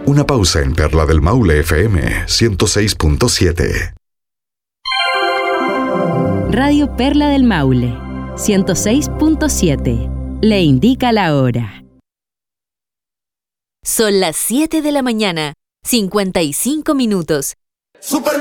Una pausa en Perla del Maule FM 106.7. Radio Perla del Maule 106.7. Le indica la hora. Son las 7 de la mañana, 55 minutos.